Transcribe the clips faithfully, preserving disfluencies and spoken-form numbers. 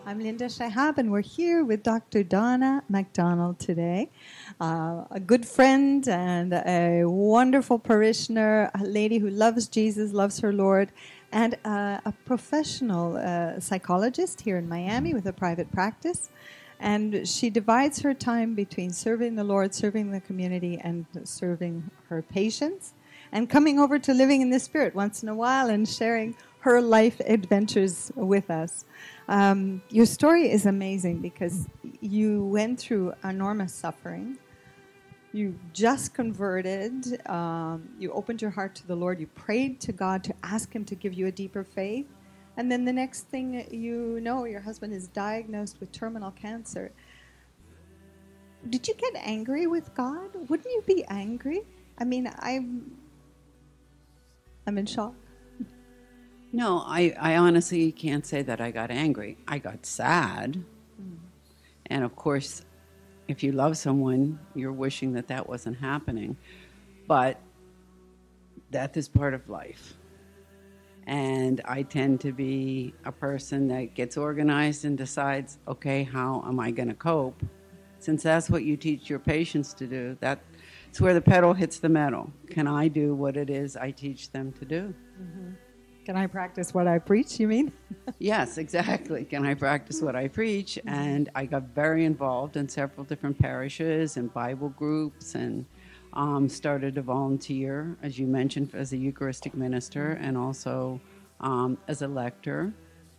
I'm Linda Shahab, and we're here with Doctor Donna MacDonald today, uh, a good friend and a wonderful parishioner, a lady who loves Jesus, loves her Lord, and uh, a professional uh, psychologist here in Miami with a private practice. And she divides her time between serving the Lord, serving the community, and serving her patients, and coming over to living in the Spirit once in a while and sharing her life adventures with us. Um, your story is amazing because you went through enormous suffering. You just converted. Um, you opened your heart to the Lord. You prayed to God to ask Him to give you a deeper faith. And then the next thing you know, your husband is diagnosed with terminal cancer. Did you get angry with God? Wouldn't you be angry? I mean, I'm, I'm in shock. No, I, I honestly can't say that I got angry. I got sad. Mm. And of course, if you love someone, you're wishing that that wasn't happening. But death is part of life. And I tend to be a person that gets organized and decides, okay, how am I going to cope? Since that's what you teach your patients to do, that's where the pedal hits the metal. Can I do what it is I teach them to do? Mm-hmm. Can I practice what I preach, you mean? Yes, exactly. Can I practice what I preach? And I got very involved in several different parishes and Bible groups and um, started to volunteer, as you mentioned, as a Eucharistic minister and also um, as a lector.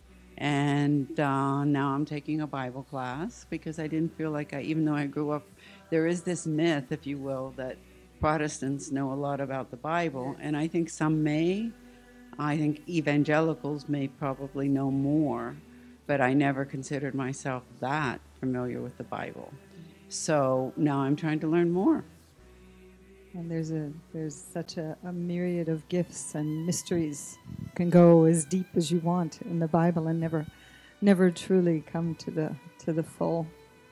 And uh, now I'm taking a Bible class because I didn't feel like I, even though I grew up, there is this myth, if you will, that Protestants know a lot about the Bible. And I think some may. I think evangelicals may probably know more, but I never considered myself that familiar with the Bible. So now I'm trying to learn more. And there's a there's such a, a myriad of gifts and mysteries. You can go as deep as you want in the Bible and never never truly come to the to the full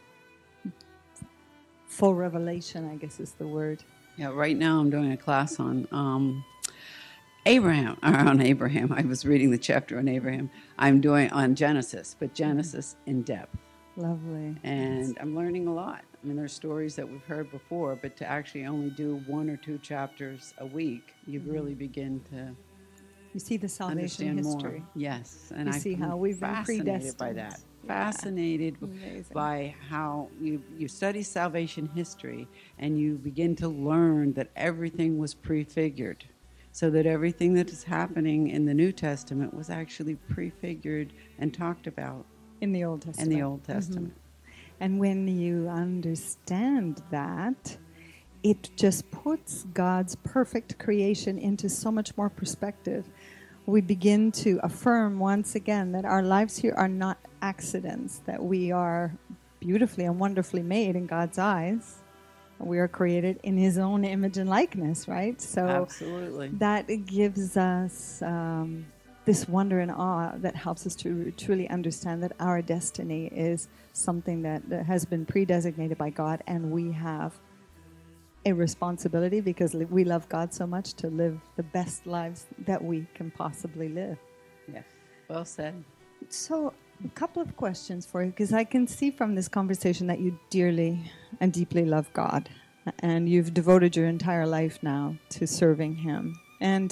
full revelation, I guess is the word. Yeah, right now I'm doing a class on um, Abraham, or on Abraham. I was reading the chapter on Abraham. I'm doing on Genesis, but Genesis mm-hmm. in depth. Lovely. And I'm learning a lot. I mean, there's stories that we've heard before, but to actually only do one or two chapters a week, you mm-hmm. really begin to you see the salvation history. More. Yes, and I see how we've been predestined by that. Yeah. Fascinated Amazing. by how you you study salvation history and you begin to learn that everything was prefigured, so that everything that is happening in the New Testament was actually prefigured and talked about in the Old Testament. In the Old Testament. Mm-hmm. And when you understand that, it just puts God's perfect creation into so much more perspective. We begin to affirm once again that our lives here are not accidents, that we are beautifully and wonderfully made in God's eyes. We are created in His own image and likeness, right? So absolutely, that gives us um, this wonder and awe that helps us to truly understand that our destiny is something that has been predesignated by God, and we have a responsibility, because we love God so much, to live the best lives that we can possibly live. Yes, well said. So a couple of questions for you, because I can see from this conversation that you dearly and deeply love God, and you've devoted your entire life now to serving Him. And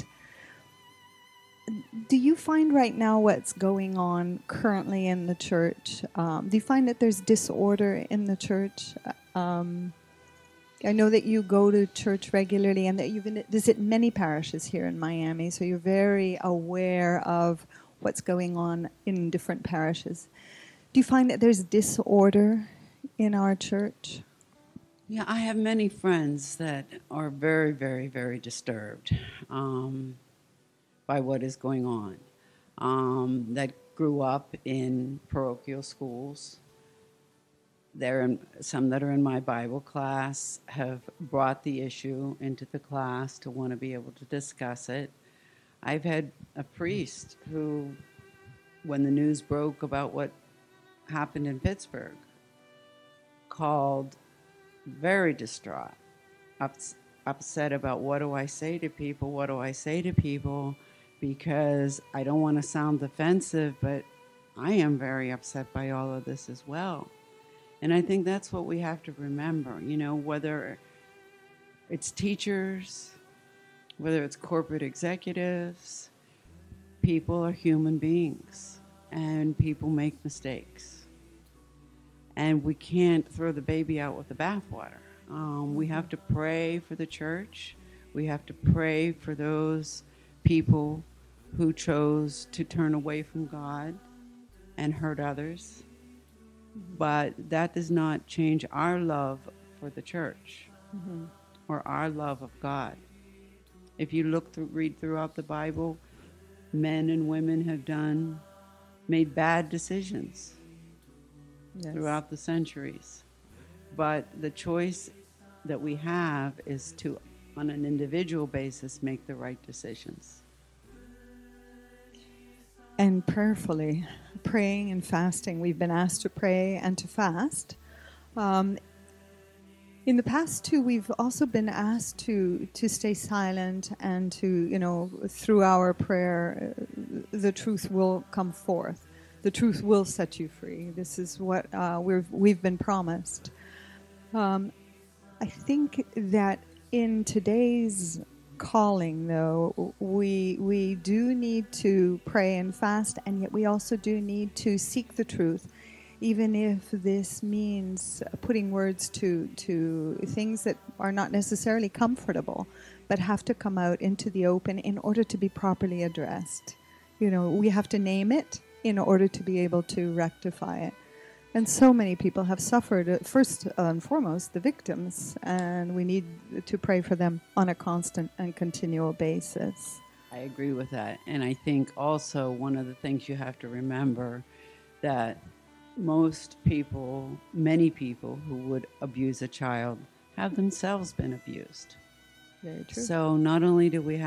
do you find right now what's going on currently in the church? Um, do you find that there's disorder in the church? Um, I know that you go to church regularly and that you visit many parishes here in Miami, so you're very aware of what's going on in different parishes. Do you find that there's disorder in our church? Yeah, I have many friends that are very, very, very disturbed um, by what is going on, um, that grew up in parochial schools. There are some that are in my Bible class have brought the issue into the class to want to be able to discuss it. I've had a priest who, when the news broke about what happened in Pittsburgh, called very distraught, ups, upset about what do I say to people, what do I say to people, because I don't want to sound offensive, but I am very upset by all of this as well. And I think that's what we have to remember, you know, whether it's teachers, whether it's corporate executives, people are human beings and people make mistakes. And we can't throw the baby out with the bathwater. Um, we have to pray for the church. We have to pray for those people who chose to turn away from God and hurt others. But that does not change our love for the church Mm-hmm. or our love of God. If you look through, read throughout the Bible, men and women have done, made bad decisions Yes. throughout the centuries. But the choice that we have is to, on an individual basis, make the right decisions. And prayerfully, praying and fasting. We've been asked to pray and to fast. Um, in the past, too, we've also been asked to to stay silent and to, you know, through our prayer, uh, the truth will come forth. The truth will set you free. This is what uh, we've we've been promised. Um, I think that in today's calling, though, we we do need to pray and fast, and yet we also do need to seek the truth, even if this means putting words to to things that are not necessarily comfortable, but have to come out into the open in order to be properly addressed. You know, we have to name it in order to be able to rectify it. And so many people have suffered, uh, first and foremost, the victims, and we need to pray for them on a constant and continual basis. I agree with that. And I think also one of the things you have to remember that most people, many people who would abuse a child have themselves been abused. Very true. So not only do we have